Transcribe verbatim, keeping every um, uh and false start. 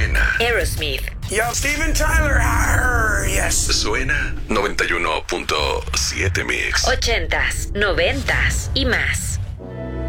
Suena. Aerosmith. Yo, Steven Tyler. Arr, yes. Suena noventa y uno punto siete Mix. Ochentas, noventas y más.